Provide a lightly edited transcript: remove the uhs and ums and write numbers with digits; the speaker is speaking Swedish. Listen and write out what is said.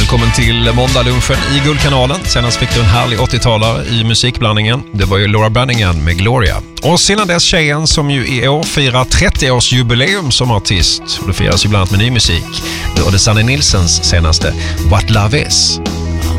välkommen till måndagslunchen i Guldkanalen. Senast fick du en härlig 80-talare i musikblandningen. Det var ju Laura Branigan med Gloria. Och sedan dess tjejen som ju i år firar 30-årsjubileum som artist. Och det firas ju bland annat med ny musik. Nu är det Sanne Nilssons senaste What Love Is.